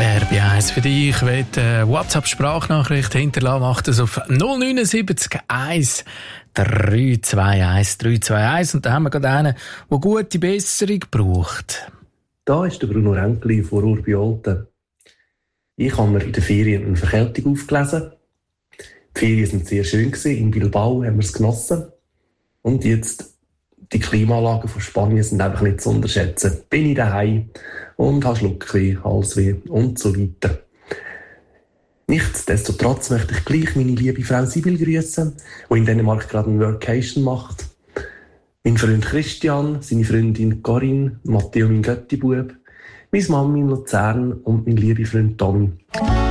RB1 für dich. Wenn du eine WhatsApp-Sprachnachricht hinterlassen, macht das auf 079 1 321 321. Und da haben wir gerade einen, der gute Besserung braucht. Da ist der Bruno Renkli von Urbi-Olten. Ich habe mir in der Ferien eine Verkältung aufgelesen. Die Ferien waren sehr schön. In Bilbao haben wir es genossen. Und jetzt, die Klimaanlagen von Spanien sind einfach nicht zu unterschätzen. Bin ich daheim und habe Schluckweh, Halsweh und so weiter. Nichtsdestotrotz möchte ich gleich meine liebe Frau Sibyl grüßen, die in Dänemark gerade eine Workation macht. Mein Freund Christian, seine Freundin Corinne, Matteo, mein Göttibub, meine Mami in Luzern und mein lieber Freund Tommy.